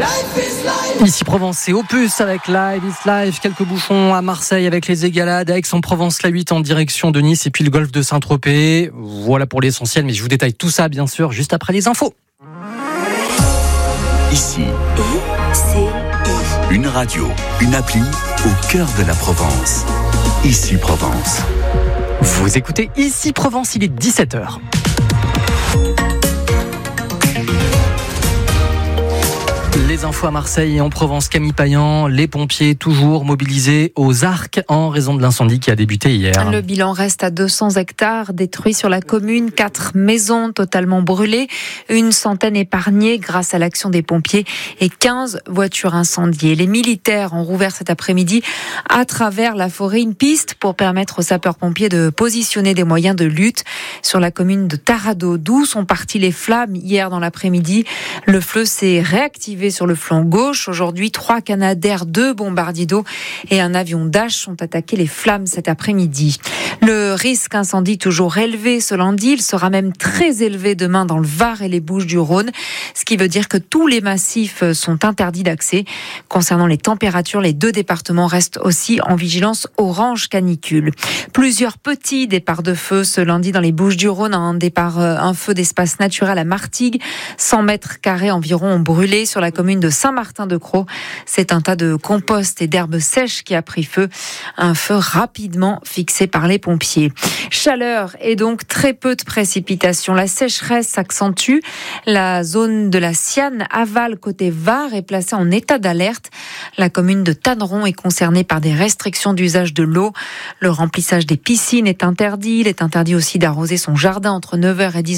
Ici Provence, c'est Opus avec Live is Live. Quelques bouchons à Marseille avec les Égalades, Aix-en-Provence, la 8 en direction de Nice et puis le golfe de Saint-Tropez. Voilà pour l'essentiel, mais je vous détaille tout ça bien sûr juste après les infos. Ici, une radio, une appli au cœur de la Provence. Ici Provence. Vous écoutez Ici Provence, il est 17h. Les infos à Marseille et en Provence, Camille Payan, les pompiers toujours mobilisés aux Arcs en raison de l'incendie qui a débuté hier. Le bilan reste à 200 hectares détruits sur la commune, 4 maisons totalement brûlées, une centaine épargnées grâce à l'action des pompiers et 15 voitures incendiées. Les militaires ont rouvert cet après-midi à travers la forêt une piste pour permettre aux sapeurs-pompiers de positionner des moyens de lutte sur la commune de Tarado, d'où sont parties les flammes hier dans l'après-midi. Le feu s'est réactivé sur le flanc gauche. Aujourd'hui, 3 Canadair, 2 bombardiers d'eau et un avion Dash ont attaqué les flammes cet après-midi. Le risque incendie toujours élevé ce lundi. Il sera même très élevé demain dans le Var et les Bouches-du-Rhône, ce qui veut dire que tous les massifs sont interdits d'accès. Concernant les températures, les 2 départements restent aussi en vigilance orange canicule. Plusieurs petits départs de feu ce lundi dans les Bouches-du-Rhône. Un feu d'espace naturel à Martigues. 100 mètres carrés environ ont brûlé sur la commune de Saint-Martin-de-Crau. C'est un tas de compost et d'herbes sèches qui a pris feu. Un feu rapidement fixé par les pompiers. Chaleur et donc très peu de précipitations. La sécheresse s'accentue. La zone de la Siane aval côté Var est placée en état d'alerte. La commune de Tanneron est concernée par des restrictions d'usage de l'eau. Le remplissage des piscines est interdit. Il est interdit aussi d'arroser son jardin entre 9h et 10h.